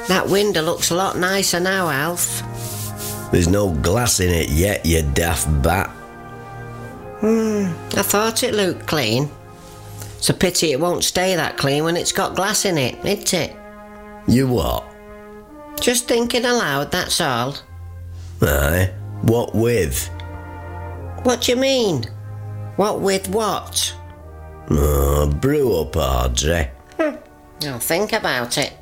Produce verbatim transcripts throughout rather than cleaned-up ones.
That window looks a lot nicer now, Alf. There's no glass in it yet, you daft bat. Hmm, I thought it looked clean. It's a pity it won't stay that clean when it's got glass in it, isn't it? You what? Just thinking aloud, that's all. Aye, what with? What do you mean? What with what? Oh, brew up, Audrey. Hm. I'll think about it.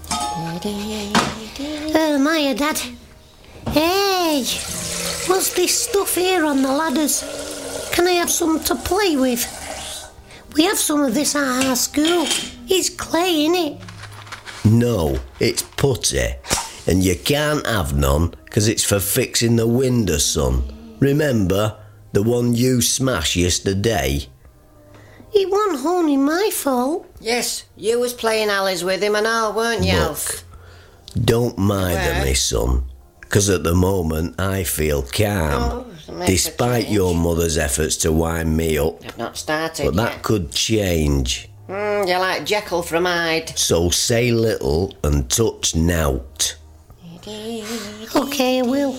Oh, Maya, Dad. Hey, what's this stuff here on the ladders? Can I have some to play with? We have some of this at our school. It's clay, innit? No, it's putty. And you can't have none, 'cause it's for fixing the window, son. Remember, the one you smashed yesterday? It wasn't only my fault. Yes, you was playing Alice with him and all, weren't you, Alf? Don't mind Where? me, son, 'cause at the moment I feel calm, Oh, it makes a despite change. your mother's efforts to wind me up. I've not started But that yet. could change. Mm, you're like Jekyll from Hyde. So say little and touch nowt. Okay, I will.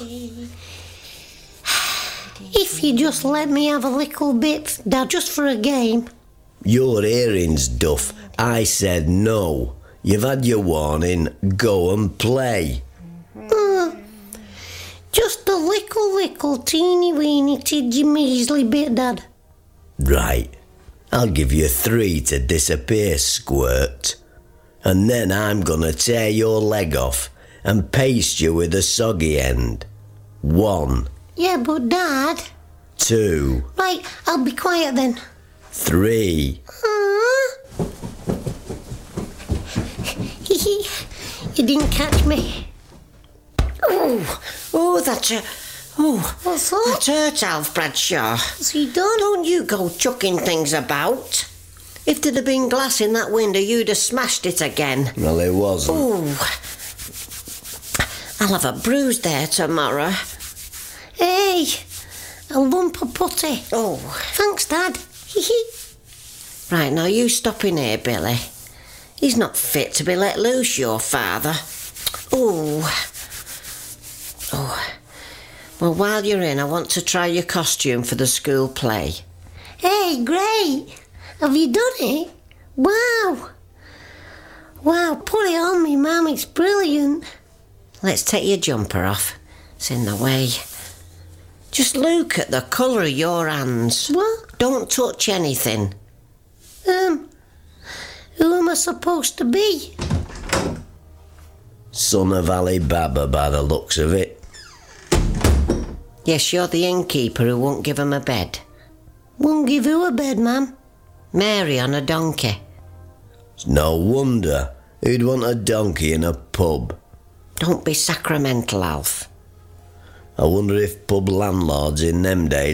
If you just let me have a little bit, Dad, just for a game. Your earring's duff. I said no. You've had your warning. Go and play. Uh, just a little, little, teeny weeny, tidgy measly bit, Dad. Right. I'll give you three to disappear, squirt. And then I'm gonna tear your leg off and paste you with a soggy end. One. Yeah, but Dad... Two. Right, I'll be quiet then. Three. Uh, you didn't catch me. Oh, oh, that's a... Oh, What's that? that hurt, Alf Bradshaw. What's he done? Don't you go chucking things about. If there'd have been glass in that window, you'd have smashed it again. Well, it wasn't. Oh, I'll have a bruise there tomorrow. Hey, a lump of putty. Oh, Thanks, Dad. right, now you stop in here, Billy. He's not fit to be let loose, your father. Oh, oh. Well, while you're in, I want to try your costume for the school play. Hey, great. Have you done it? Wow. Wow, put it on me, Mum. It's brilliant. Let's take your jumper off. It's in the way. Just look at the colour of your hands. What? Don't touch anything. Um, who am I supposed to be? Son of Ali Baba by the looks of it. Yes, you're the innkeeper who won't give 'em a bed. Won't give you a bed, Mum. Mary on a donkey. It's no wonder. Who'd want a donkey in a pub? Don't be sacramental, Alf. I wonder if pub landlords in them days